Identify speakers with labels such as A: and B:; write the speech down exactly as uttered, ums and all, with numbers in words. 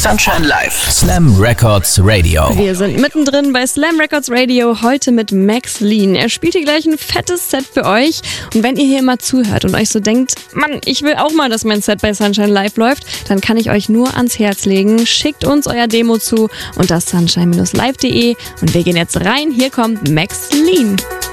A: Sunshine Live, Slam Records Radio.
B: Wir sind mittendrin bei Slam Records Radio, heute mit Max Lean. Er spielt hier gleich ein fettes Set für euch. Und wenn ihr hier immer zuhört und euch so denkt, Mann, ich will auch mal, dass mein Set bei Sunshine Live läuft, dann kann ich euch nur ans Herz legen. Schickt uns euer Demo zu unter sunshine Live punkt de und wir gehen jetzt rein. Hier kommt Max Lean.